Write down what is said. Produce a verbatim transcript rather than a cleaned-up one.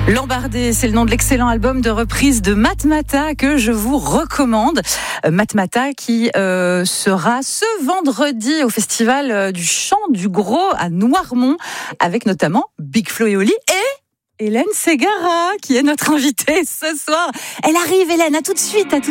L'Embardé, c'est le nom de l'excellent album de reprise de Matmata que je vous recommande. Matmata qui euh, sera ce vendredi au festival du Chant du Gros à Noirmont avec notamment Big Flo et Oli et Hélène Ségara qui est notre invitée ce soir. Elle arrive Hélène, à tout de suite, à tout